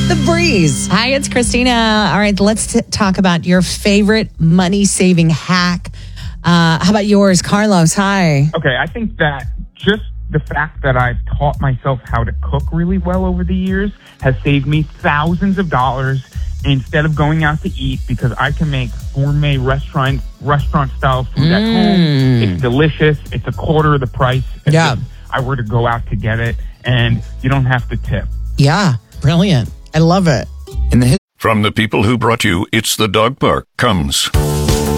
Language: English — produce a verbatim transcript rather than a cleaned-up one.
The Breeze. Hi, it's Christina. All right, let's t- talk about your favorite money-saving hack. Uh, how about yours, Carlos? Hi. Okay, I think that just the fact that I've taught myself how to cook really well over the years has saved me thousands of dollars instead of going out to eat, because I can make gourmet restaurant restaurant style food mm. at home. It's delicious. It's a quarter of the price as yeah. if I were to go out to get it, and you don't have to tip. Yeah, brilliant. I love it. In the From the people who brought you It's the Dog Park comes